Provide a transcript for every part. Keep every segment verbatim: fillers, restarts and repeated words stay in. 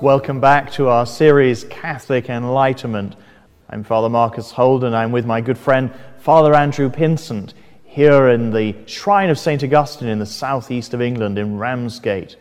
Welcome back to our series, Catholic Enlightenment. I'm Father Marcus Holden. I'm with my good friend, Father Andrew Pinsent, here in the Shrine of Saint Augustine in the southeast of England, in Ramsgate.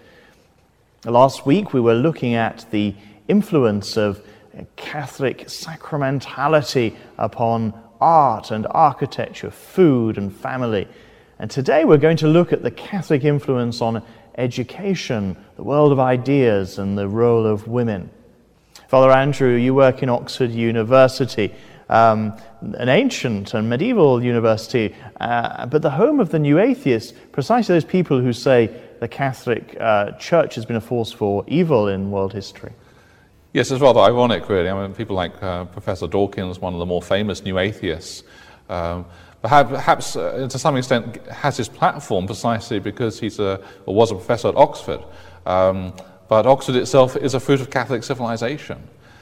Last week we were looking at the influence of Catholic sacramentality upon art and architecture, food and family. And today we're going to look at the Catholic influence on education, the world of ideas, and the role of women. Father Andrew, you work in Oxford University, um, an ancient and medieval university, uh, but the home of the new atheists, precisely those people who say the Catholic uh, Church has been a force for evil in world history. Yes, it's rather ironic, really. I mean, people like uh, Professor Dawkins, one of the more famous new atheists, um, Perhaps, perhaps uh, to some extent, has his platform precisely because he's a, or was a professor at Oxford. Um, but Oxford itself is a fruit of Catholic civilization.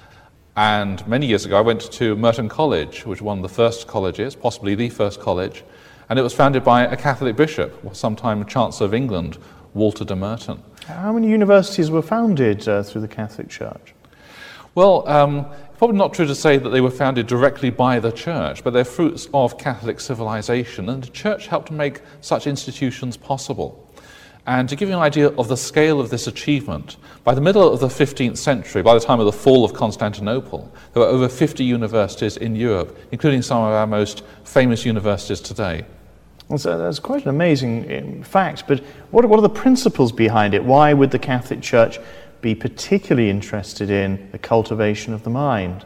And many years ago, I went to Merton College, which was one of the first colleges, possibly the first college, and it was founded by a Catholic bishop, sometime Chancellor of England, Walter de Merton. How many universities were founded uh, through the Catholic Church? Well, um, probably not true to say that they were founded directly by the Church, but they're fruits of Catholic civilization, and the Church helped to make such institutions possible. And to give you an idea of the scale of this achievement, by the middle of the fifteenth century, by the time of the fall of Constantinople, there were over fifty universities in Europe, including some of our most famous universities today. Well, so that's quite an amazing fact, but what, what are the principles behind it? Why would the Catholic Church be particularly interested in the cultivation of the mind?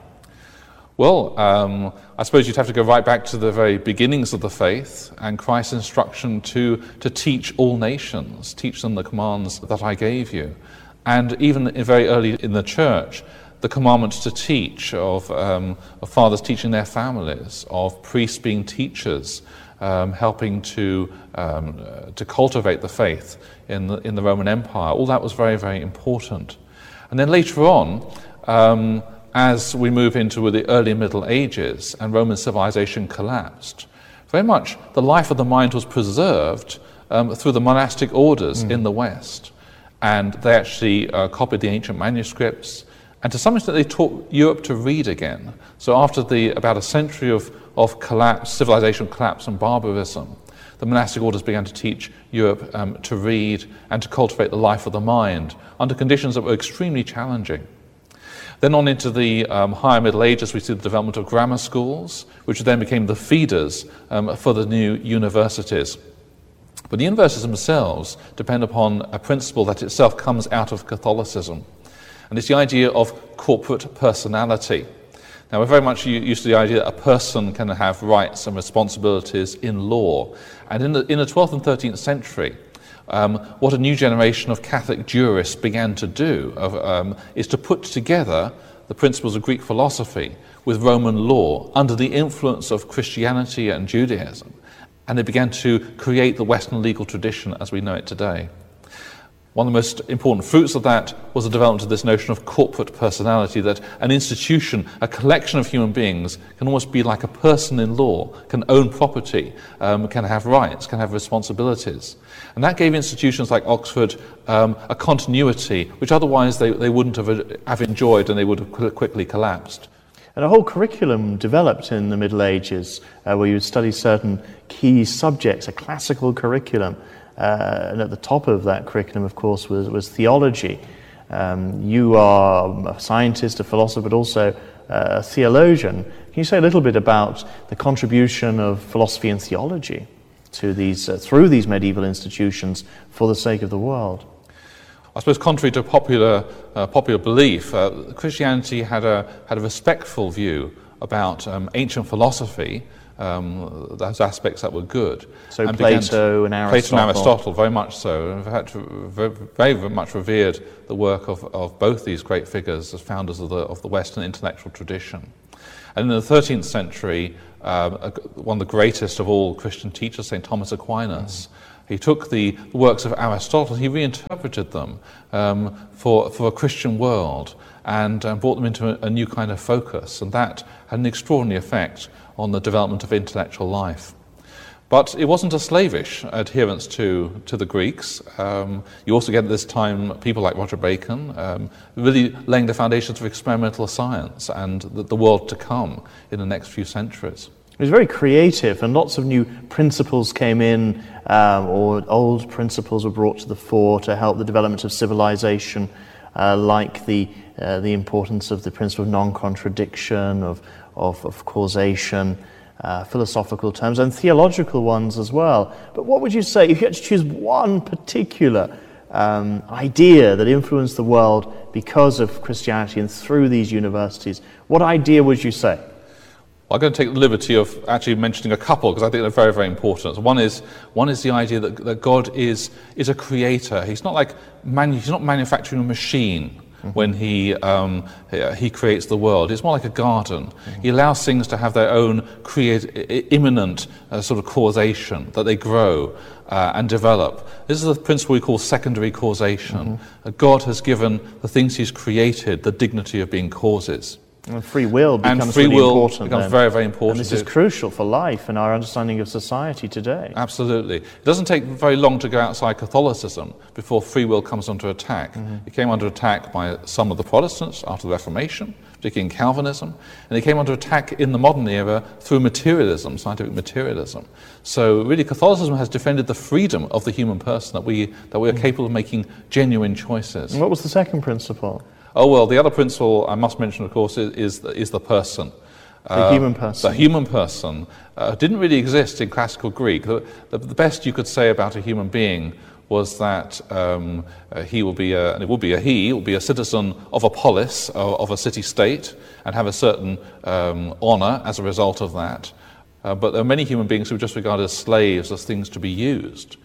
Well, um, I suppose you'd have to go right back to the very beginnings of the faith and Christ's instruction to, to teach all nations, teach them the commands that I gave you. And even very early in the church, the commandments to teach, of, um, of fathers teaching their families, of priests being teachers, Um, helping to um, uh, to cultivate the faith in the, in the Roman Empire. All that was very, very important. And then later on, um, as we move into the early Middle Ages and Roman civilization collapsed, very much the life of the mind was preserved um, through the monastic orders mm. in the West. And they actually uh, copied the ancient manuscripts, and to some extent they taught Europe to read again. So after the about a century of, of collapse, civilization collapse and barbarism, the monastic orders began to teach Europe um, to read and to cultivate the life of the mind under conditions that were extremely challenging. Then on into the um, higher Middle Ages, we see the development of grammar schools, which then became the feeders um, for the new universities. But the universities themselves depend upon a principle that itself comes out of Catholicism. And it's the idea of corporate personality. Now, we're very much used to the idea that a person can have rights and responsibilities in law. And in the, in the twelfth and thirteenth century, um, what a new generation of Catholic jurists began to do of, um, is to put together the principles of Greek philosophy with Roman law under the influence of Christianity and Judaism. And they began to create the Western legal tradition as we know it today. One of the most important fruits of that was the development of this notion of corporate personality, that an institution, a collection of human beings, can almost be like a person in law, can own property, um, can have rights, can have responsibilities. And that gave institutions like Oxford um, a continuity which otherwise they, they wouldn't have, have enjoyed, and they would have quickly collapsed. And a whole curriculum developed in the Middle Ages uh, where you would study certain key subjects, a classical curriculum. Uh, and at the top of that curriculum, of course, was, was theology. Um, you are a scientist, a philosopher, but also uh, a theologian. Can you say a little bit about the contribution of philosophy and theology to these, uh, through these medieval institutions for the sake of the world? I suppose, contrary to popular uh, popular belief, uh, Christianity had a had a respectful view about um, ancient philosophy. Um, those aspects that were good. So and Plato and Aristotle. Plato and Aristotle, very much so. In fact, very, very, very much revered the work of, of both these great figures as founders of the, of the Western intellectual tradition. And in the thirteenth century, um, one of the greatest of all Christian teachers, Saint Thomas Aquinas, mm. he took the, the works of Aristotle, he reinterpreted them um, for, for a Christian world, and um, brought them into a, a new kind of focus, and that had an extraordinary effect on the development of intellectual life. But it wasn't a slavish adherence to, to the Greeks. Um, you also get at this time people like Roger Bacon um, really laying the foundations for experimental science and the, the world to come in the next few centuries. It was very creative, and lots of new principles came in, um, or old principles were brought to the fore to help the development of civilization, uh, like the uh, the importance of the principle of non-contradiction, of, of, of causation, uh, philosophical terms, and theological ones as well. But what would you say, if you had to choose one particular um, idea that influenced the world because of Christianity and through these universities, what idea would you say? I'm going to take the liberty of actually mentioning a couple because I think they're very, very important. One is one is the idea that, that God is is a creator. He's not like manu- he's not manufacturing a machine mm-hmm. when he um, he creates the world. It's more like a garden. Mm-hmm. He allows things to have their own create, imminent uh, sort of causation, that they grow uh, and develop. This is the principle we call secondary causation. Mm-hmm. Uh, God has given the things He's created the dignity of being causes. And free will becomes and free really will important. becomes then. very, very important. And this is crucial for life and our understanding of society today. Absolutely. It doesn't take very long to go outside Catholicism before free will comes under attack. Mm-hmm. It came under attack by some of the Protestants after the Reformation, particularly in Calvinism, and it came under attack in the modern era through materialism, scientific materialism. So really Catholicism has defended the freedom of the human person, that we that we are mm-hmm. capable of making genuine choices. And what was the second principle? Oh, well, the other principle I must mention, of course, is, is, the, is the person. The uh, human person. The human person uh, didn't really exist in classical Greek. The, the, the best you could say about a human being was that um, uh, he will be a, and it will be a he, will be a citizen of a polis, of, of a city-state, and have a certain um, honor as a result of that. Uh, but there are many human beings who were just regarded as slaves, as things to be used.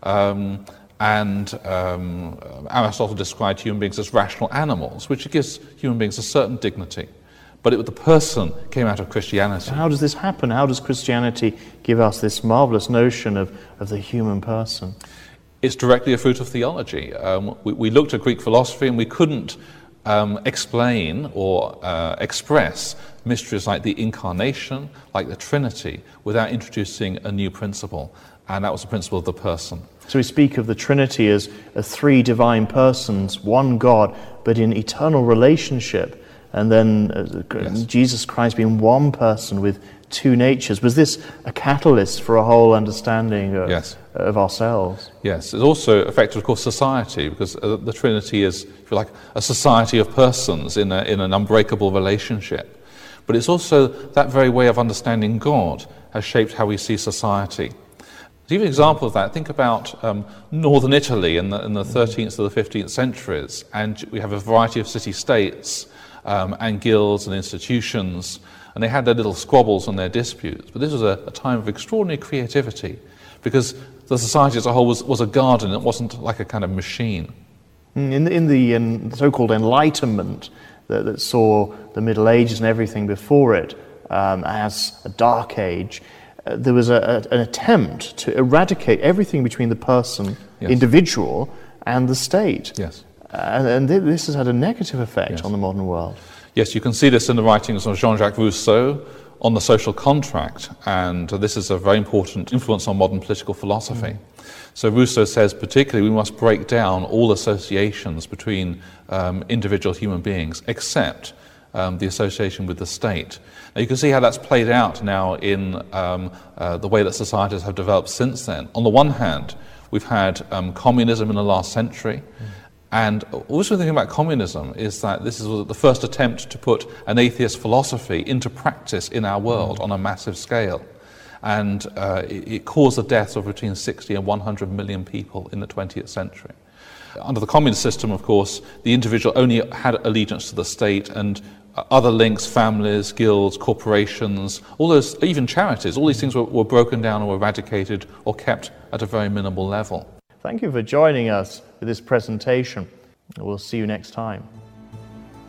Um, And um, Aristotle described human beings as rational animals, which gives human beings a certain dignity. But it, the person came out of Christianity. So how does this happen? How does Christianity give us this marvelous notion of, of the human person? It's directly a fruit of theology. Um, we, we looked at Greek philosophy and we couldn't um, explain or uh, express mysteries like the Incarnation, like the Trinity, without introducing a new principle. And that was the principle of the person. So we speak of the Trinity as, as three divine persons, one God, but in eternal relationship. And then uh, yes. Jesus Christ being one person with two natures. Was this a catalyst for a whole understanding of, yes. of ourselves? Yes. It also affected, of course, society, because uh, the Trinity is, if you like, a society of persons in, a, in an unbreakable relationship. But it's also that very way of understanding God has shaped how we see society. To give you an example of that, think about um, northern Italy in the, in the thirteenth to the fifteenth centuries, and we have a variety of city-states um, and guilds and institutions, and they had their little squabbles and their disputes. But this was a, a time of extraordinary creativity, because the society as a whole was, was a garden. It wasn't like a kind of machine. In, in the in so-called Enlightenment that, that saw the Middle Ages and everything before it um, as a dark age, Uh, there was a, a, an attempt to eradicate everything between the person, yes. individual, and the state. Yes. Uh, and th- this has had a negative effect yes. on the modern world. Yes, you can see this in the writings of Jean-Jacques Rousseau on the social contract, and uh, this is a very important influence on modern political philosophy. Mm. So Rousseau says particularly we must break down all associations between um, individual human beings, except Um, the association with the state. Now you can see how that's played out now in um, uh, the way that societies have developed since then. On the one hand, we've had um, communism in the last century, mm. and also the thing about communism is that this is the first attempt to put an atheist philosophy into practice in our world mm. on a massive scale. And uh, it, it caused the deaths of between sixty and one hundred million people in the twentieth century. Under the communist system, of course, the individual only had allegiance to the state, and other links, families, guilds, corporations, all those, even charities, all these things were, were broken down or eradicated or kept at a very minimal level. Thank you for joining us for this presentation. We'll see you next time.